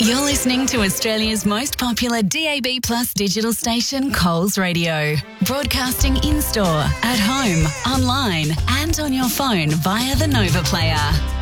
You're listening to Australia's most popular DAB Plus digital station, Coles Radio. Broadcasting in-store, at home, online and on your phone via the Nova Player.